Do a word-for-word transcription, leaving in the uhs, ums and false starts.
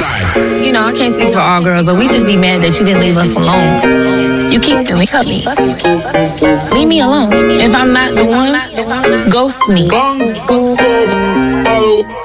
You know, I can't speak for all girls, but we just be mad that you didn't leave us alone. You keep thinking of me. Leave me alone. If I'm not the one, ghost me.